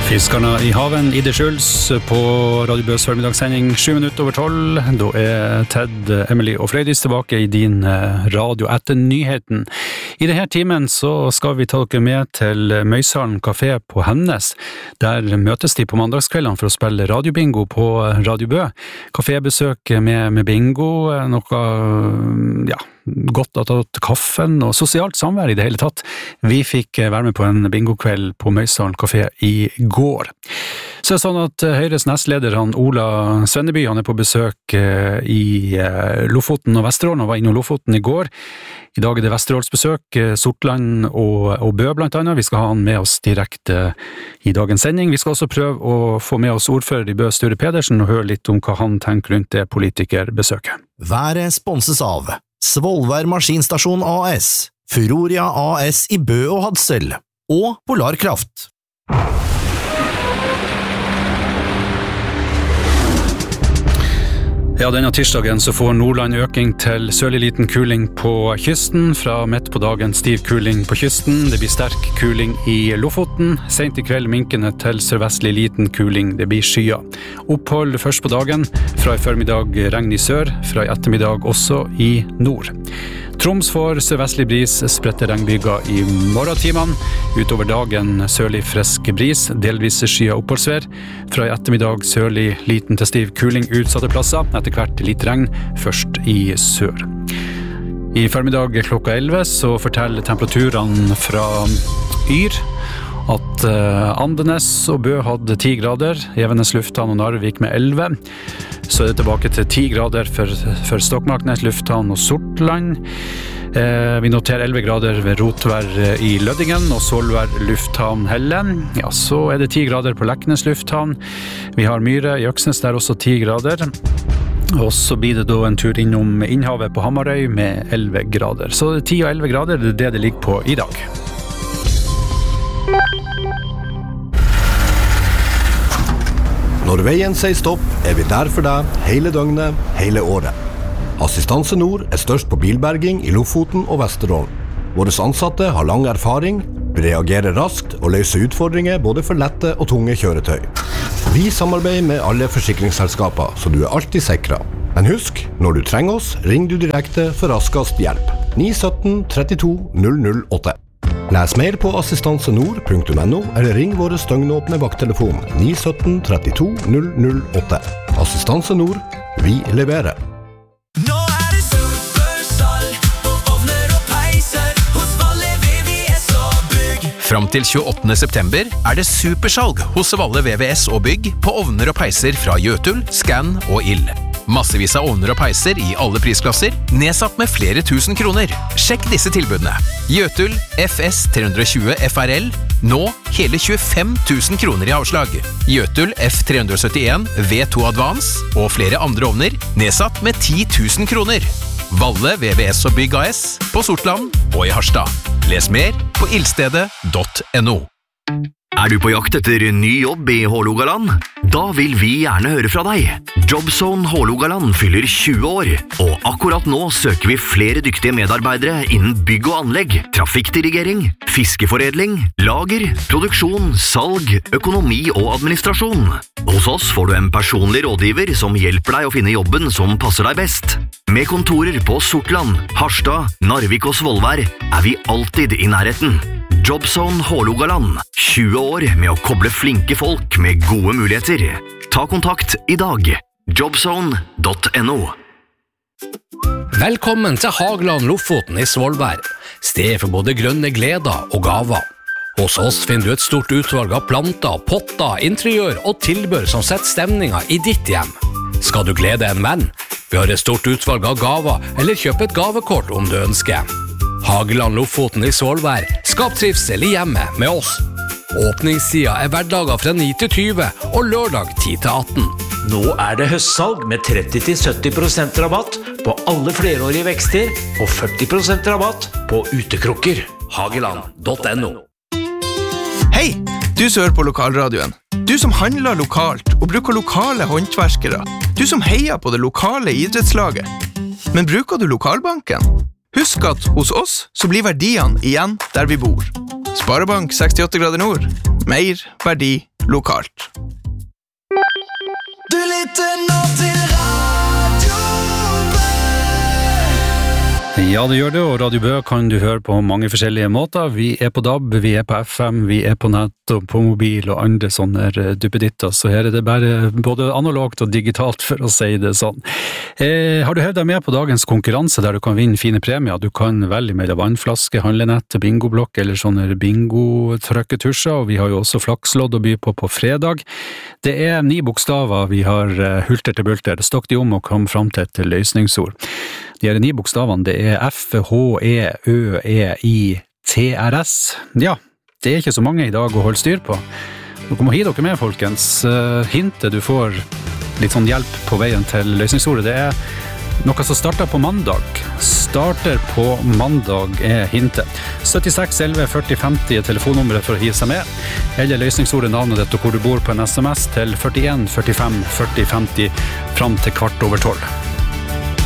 Fiskarna i haven, Ide Schulz på Radio Bøs formidagssending 7:07. Da Ted, Emily og Frøydis tilbake i din radio etter nyheten. I denne timen så skal vi ta dere med til Møysalen Café på Hennes. Der møtes de på mandagskveldene for å spille radiobingo på Radio Bø. Cafébesøk med bingo, noe, godt at tatt kaffen og sosialt samvær i det hele tatt. Vi fikk være med på en bingokveld på Møysalen Café i går. Så det sånn at Høyres nestleder, Ola Svenneby, han på besøk i Lofoten og Vesterålen, og var innom Lofoten i går. I dag det Vesterålsbesøk, Sortland og Bø blant annet. Vi skal ha han med oss direkte i dagens sending. Vi skal også prøve å få med oss ordfører i Bø, Sture Pedersen, og høre litt om hva han tenker rundt det politikerbesøket. Været sponses av Svolvær Maskinstasjon AS, Furoria AS i Bø og Hadsel, og Polarkraft. Ja, denne tirsdagen så får Nordland øking til sørlig liten kuling på kysten. Fra midt på dagen stiv kuling på kysten. Det blir sterk kuling i Lofoten. Sent i kveld minkende til sørvestlig liten kuling. Det blir skyer. Opphold først på dagen. Fra i formiddag regn i sør. Fra i ettermiddag også i nord. Troms får sørvestlig bris, spredte regnbyger i morgentimene. Utover dagen sørlig frisk bris, delvis skyer oppholdsvær. Fra i ettermiddag sørlig liten til stiv kuling utsatte plasser. Etter hvert litt regn, først i sør. I formiddag klokka 11 så forteller temperaturene fra Yr at Andenes og Bø hadde 10 grader, Evenes lufthavn og Narvik med 11. Så det tilbake til 10 grader for Stokmarknes lufthavn og Sortland. Vi noterer 11 grader ved Rotvær i Løddingen og Solvær lufthavn Helle. Ja, så det 10 grader på Leknes lufthavn. Vi har Myre i Øksnes, der også 10 grader. Og så blir det da en tur innom Innhavet på Hamarøy med 11 grader. Så 10 og 11 grader, det ligger på i dag. Når veien sier stopp, vi der for deg hele døgnet, hele året. Assistanse Nord størst på bilberging i Lofoten og Vesterålen. Våre ansatte har lang erfaring, reagerer raskt og løser utfordringer både for lette og tunge kjøretøy. Vi samarbeider med alle forsikringsselskaper, så du alltid sikret. Men husk, når du trenger oss, ring du direkte for raskest hjelp. 917 32 008. Les mer på assistansenord.no eller ring våre støgnåpne vakttelefon 917 32 008. Assistanse Nord, vi leverer. Nå det supersalg på ovner og peiser hos Valle VVS og Bygg. Fram til 28. september det supersalg hos Valle VVS og Bygg på ovner og peiser fra Jøtul, Scan og Ild. Massevis av ovner og peiser i alle prisklasser, nedsatt med flere tusen kroner. Sjekk disse tilbudene. Jøtul FS 320 FRL, nå hele 25 000 kroner i avslag. Jøtul F371 V2 Advance og flere andre ovner, nedsatt med 10 000 kroner. Valle VVS og Bygg AS på Sortland og i Harstad. Les mer på ildstedet.no. Du på jakt etter ny jobb i Hålogaland? Da vil vi gjerne høre fra deg. Jobzone Hålogaland fyller 20 år, og akkurat nå søker vi flere dyktige medarbeidere innen bygg og anlegg, trafikkdirigering, fiskeforedling, lager, produksjon, salg, økonomi og administrasjon. Hos oss får du en personlig rådgiver som hjelper deg å finne jobben som passer deg best. Med kontorer på Sortland, Harstad, Narvik og Svolvær vi alltid i nærheten. Jobzone Hålogaland, 20 år med å koble flinke folk med gode muligheter. Ta kontakt i dag. Jobzone.no. Velkommen til Hageland Lofoten i Svolvær, sted for både grønne gleder og gaver. Hos oss finner du et stort utvalg av planter, potter, interiør og tilbør som setter stemningen i ditt hjem. Skal du glede en venn? Vi har et stort utvalg av gaver, eller kjøp et gavekort om du ønsker. Hageland Lofoten i Svolvær, skap trivsel i hjemmet med oss. Åpningstida hverdager fra 9 til 20 og lørdag 10 til 18. Nå det høstsalg med 30-70% rabatt på alle flerårige vekster og 40% rabatt på utekrukker. Hageland.no. Hei, du som hører på lokalradioen. Du som handler lokalt og bruker lokale håndverskere. Du som heier på det lokale idrettslaget. Men bruker du lokalbanken? Husk at hos oss så blir verdiene igjen der vi bor. Sparebank 68 grader nord. Mer verdi lokalt. Du lytter nå til Radio Bø. Ja, det gjør det, og Radio Bø kan du høre på mange forskjellige måter. Vi på DAB, vi på FM, vi på nett og på mobil og andre sånne duppeditter, så her det bare både analogt og digitalt for å si det sånn. Har du hørt deg med på dagens konkurranse der du kan vinne fine premier? Du kan velge mellom vannflaske, handlenett, bingoblokk eller sånne bingo-trøkketusjer, og vi har jo også flakslodd å by på fredag. Det 9 bokstaver vi har hulter til bulter. Stokk de om og kom fram til et løsningsord. De 9 bokstavene, det F, H, E, Ø, E, I, TRS. Ja, det ikke så mange i dag å holde styr på. Dere må hi dere med, folkens. Hintet du får litt sånn hjelp på veien til løsningsordet, det noe som starter på mandag. Starter på mandag hintet. 76 11 40 50 telefonnummeret for å hi seg med. Eller løsningsordet, navnet ditt og hvor du bor på en SMS til 41 45 40 50 fram til 13:15.